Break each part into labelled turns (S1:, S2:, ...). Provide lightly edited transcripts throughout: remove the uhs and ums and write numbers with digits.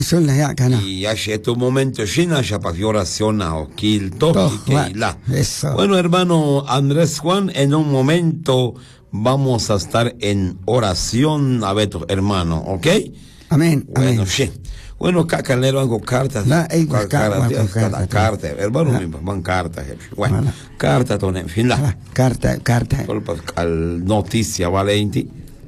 S1: Son las ya, cana.
S2: Y hace tu momento, Shina, ya para oración a Oquil, la.
S1: Eso.
S2: Bueno, hermano Andrés Juan, en un momento vamos a estar en oración a Beto, hermano, ¿ok?
S1: Amén,
S2: Bueno,
S1: amén.
S2: sí. Bueno, cacalero hago cartas. Carta, hermano, mi van cartas. Bueno, carta, en fin, la.
S1: Carta.
S2: Al noticia, Valenti.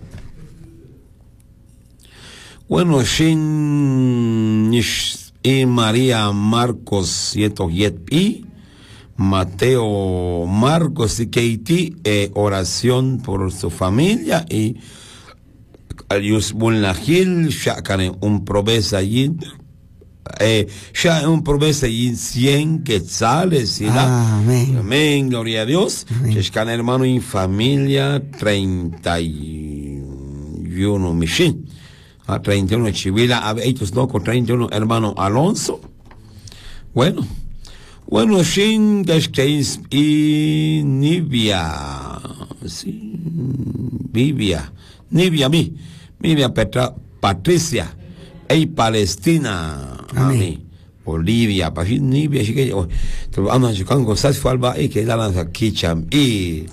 S2: Bueno, Shin y María Marcos y Mateo Marcos y Keiti, oración por su familia y Alius Bulnagil, Shakane, un promesa allí, ya un promesa allí 100 quetzales, y
S1: amén.
S2: Amén, gloria a Dios. Shkan hermano y familia 31 Mishin. A 31 Chivila, a ellos no, con 31 hermano Alonso. Bueno, Shin Gaskeis y Nivia, sí, Nivia Petra, Patricia, y Palestina, a mí. Bolivia, para Nibia, sí que vamos a Chicango Sasfalba y que la lanza Kicham y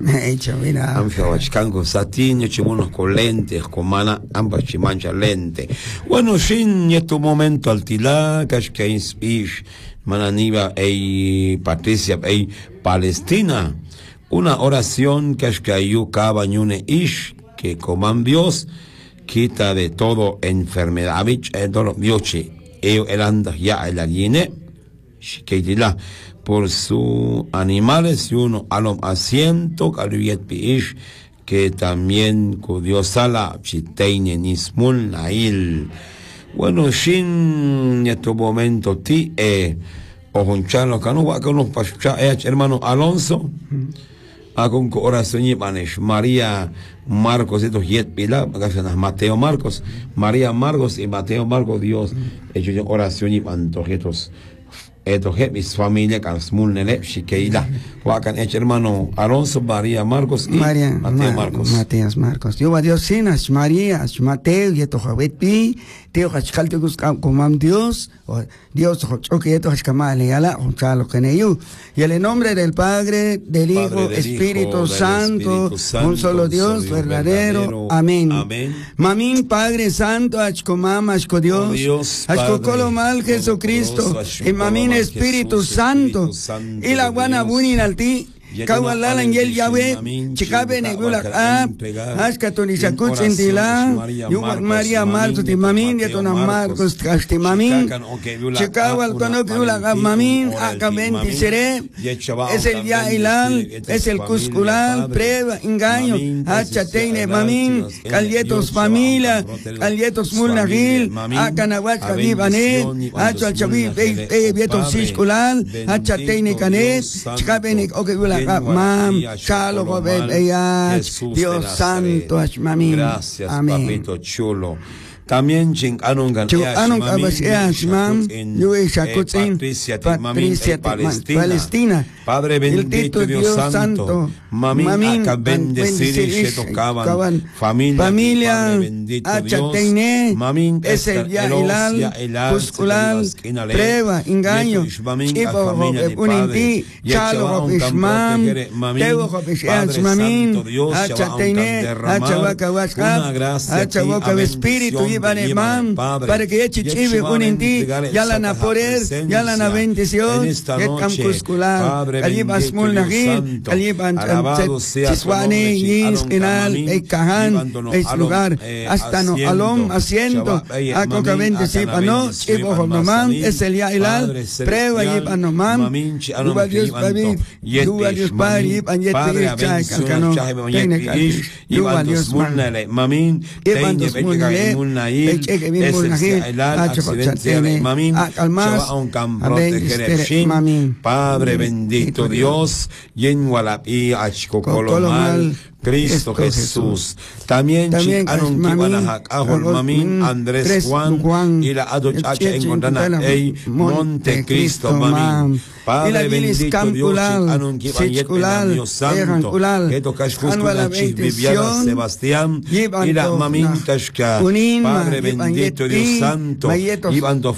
S2: Chicango Satín, chimunos con lentes, con mana, ambas chimancha lente. Bueno, sin este momento altila, que inspish, mana Nibia y Patricia y Palestina, una oración que ayuca bañune ish, que coman Dios, quita de todo enfermedad, Diochi. El anda ya el aline, Shikeitila, por sus animales y uno alom asiento, caluyet piish, que también cudiosala, chiteine nismul nail. Bueno, sin este momento ti, ojunchalo, canuba, hermano Alonso, con oración y manesh, María Marcos, estos yet pila, Mateo Marcos, María Marcos y Mateo Marcos, Dios, hecho oración y mantojetos, mis familia, Cansmul Nele, Shikeila, Wakan, hermano Alonso, María Marcos y Mateo Marcos.
S1: Mateas Marcos. Yo a Dios sinas, María, Mateo, y esto Javet Pi, Teo Hachkalte comam Dios, Dios, que esto Hachkamale, Yala, Honchalo Keneyu, y en el nombre del Padre, del Hijo, Espíritu Santo, un solo Dios verdadero. Amén. Mamín, Padre Santo, Hachkomam, Hachko Dios, Hachkokolo Mal Jesucristo, y Mamín Espíritu Santo, y la Guanabunin al ti. Kawalala ngel Yahweh, Chikabe negula Ashkatoni Kutindila, María Marcos de Mamin, Yetona Marcos Casti Mamin, Chikawal Tonokula Mamin, Akabenti Sere, es el Yailal, es el Cuscular, prueba, engaño, Hachateine Mamin, Calietos Familia, Calietos Mulnagil, Akanawat Kabibane, Hacho Chavib, Vietos Ciscular, Hachateine Canet, Chikabe Okegula. Mam, Chalo, Dios Santo, Mami.
S2: Gracias,
S1: Amén.
S2: papito chulo. También Anungan
S1: Patricia Palestina.
S2: Padre bendito Dios Santo. Mamín, acá bendecir y tocaban familia bendito Dios. Mamín,
S1: es el Yailal, Cuscular, prueba, engaño, Chipo, Uninti, Chalo, Ishmam, Teo, Mamín, Hachateine, Hachabacahuasca, Hachaboca, Espíritu, Imam, para que chichive Uninti, Yalana Poder, Yalana bendición, Yetam Cuscular, Calibas Mulnagil, Caliban Chiswane, Yins, Inal, Ekahan, es lugar, hasta no alom, asiento, Acoca bendecipano, Chivo Honomam, es el Yailal, prueba Yipanomam, Duba Dios Pavi, Duba Dios Pavi, Anyeti Chai, Calcano, Tenecalish, Duba Dios Mamin, Iban dos Mulnagil, Eche bien Mulnagil, Achatene, Almas,
S2: Padre bendito Dios, Yenwalapi, Achkokolomal, Cristo Jesús. También anun kiwanahak ahol mamin Andrés Juan y la adochacha encontrana ei Monte Cristo mamin. Padre bendito Dios, anun kiwanyet penamio santo, eto kashkuskuna Viviana Sebastián y la mamin tashka. Padre bendito Dios santo, ibando